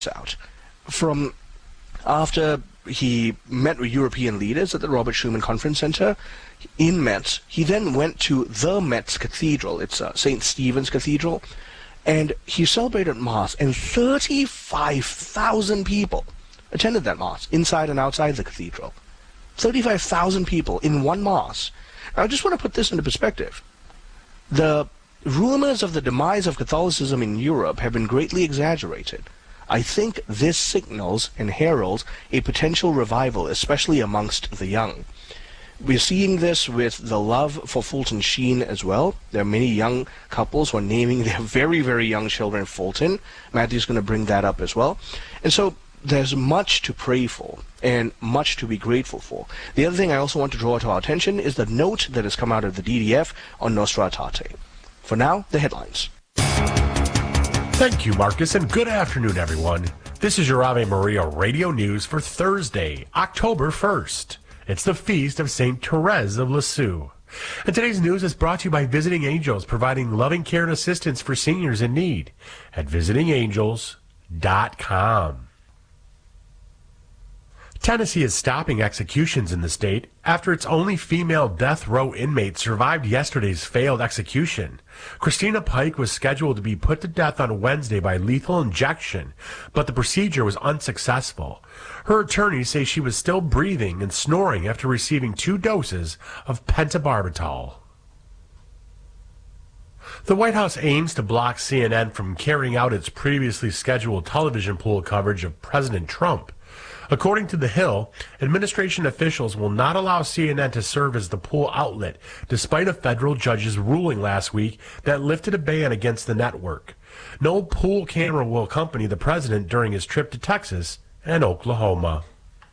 out. From after he met with European leaders at the Robert Schuman Conference Center in Metz, he then went to the Metz Cathedral. It's St. Stephen's Cathedral. And he celebrated Mass, and 35,000 people attended that Mass, inside and outside the cathedral. 35,000 people in one Mass. Now, I just want to put this into perspective. The rumors of the demise of Catholicism in Europe have been greatly exaggerated. I think this signals and heralds a potential revival, especially amongst the young. We're seeing this with the love for Fulton Sheen as well. There are many young couples who are naming their very, very young children Fulton. Matthew's going to bring that up as well. And so there's much to pray for and much to be grateful for. The other thing I also want to draw to our attention is the note that has come out of the DDF on Nostra Aetate. For now, the headlines. Thank you, Marcus, and good afternoon, everyone. This is your Ave Maria Radio News for Thursday, October 1st. It's the feast of St. Therese of Lisieux. And today's news is brought to you by Visiting Angels, providing loving care and assistance for seniors in need at visitingangels.com. Tennessee is stopping executions in the state after its only female death row inmate survived yesterday's failed execution. Christina Pike was scheduled to be put to death on Wednesday by lethal injection, but the procedure was unsuccessful. Her attorneys say she was still breathing and snoring after receiving 2 doses of pentobarbital. The White House aims to block CNN from carrying out its previously scheduled television pool coverage of President Trump. According to The Hill, administration officials will not allow CNN to serve as the pool outlet, despite a federal judge's ruling last week that lifted a ban against the network. No pool camera will accompany the president during his trip to Texas and Oklahoma.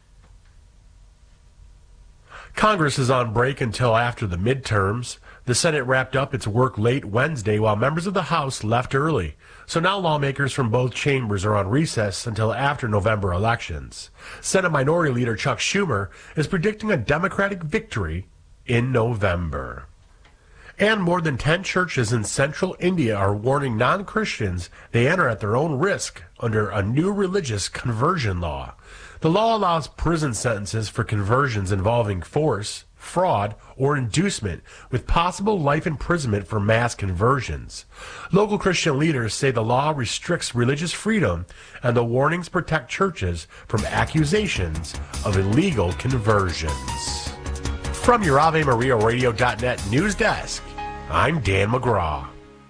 Congress is on break until after the midterms. The Senate wrapped up its work late Wednesday while members of the House left early. So now lawmakers from both chambers are on recess until after November elections. Senate Minority Leader Chuck Schumer is predicting a Democratic victory in November. And more than 10 churches in central India are warning non-Christians they enter at their own risk under a new religious conversion law. The law allows prison sentences for conversions involving force, fraud, or inducement, with possible life imprisonment for mass conversions. Local Christian leaders say the law restricts religious freedom, and the warnings protect churches from accusations of illegal conversions. From your AveMariaRadio.net news desk, I'm Dan McGraw.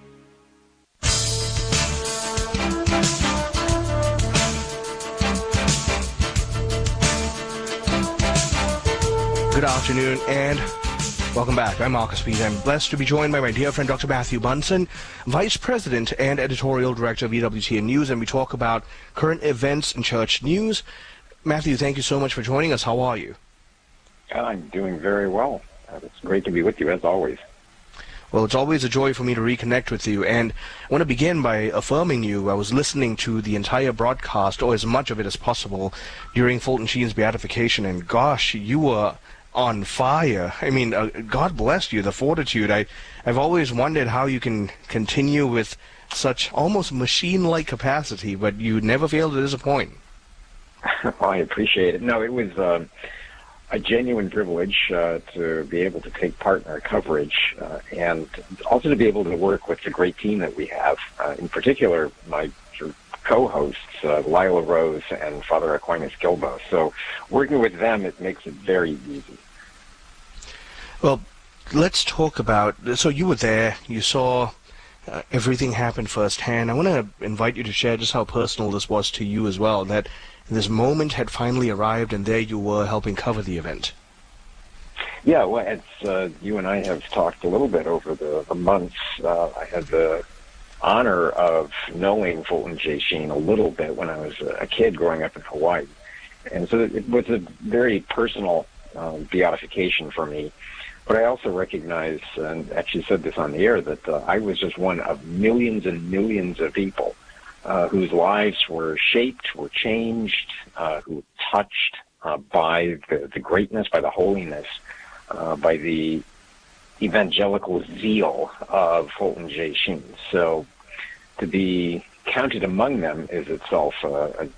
Good afternoon and welcome back. I'm Marcus Pete. I'm blessed to be joined by my dear friend Dr. Matthew Bunson, Vice President and Editorial Director of EWTN News, and we talk about current events and church news. Matthew, thank you so much for joining us. How are you? I'm doing very well. It's great to be with you, as always. Well, it's always a joy for me to reconnect with you, and I want to begin by affirming you. I was listening to the entire broadcast, or as much of it as possible, during Fulton Sheen's beatification, and gosh, you were on fire. I mean, God bless you, the fortitude. I've always wondered how you can continue with such almost machine-like capacity, but you never fail to disappoint. Well, I appreciate it. No, it was a genuine privilege to be able to take part in our coverage and also to be able to work with the great team that we have. In particular, my co-hosts, Lila Rose and Father Aquinas Gilbo. So working with them, it makes it very easy. Well, let's talk about, so you were there, you saw everything happen firsthand. I want to invite you to share just how personal this was to you as well, that this moment had finally arrived and there you were helping cover the event. Yeah, well, it's, you and I have talked a little bit over the months. I had the honor of knowing Fulton J. Sheen a little bit when I was a kid growing up in Hawaii. And so it was a very personal beatification for me. But I also recognize, and actually said this on the air, that I was just one of millions and millions of people whose lives were shaped, were changed, who were touched by the greatness, by the holiness, by the evangelical zeal of Fulton J. Sheen. So to be counted among them is itself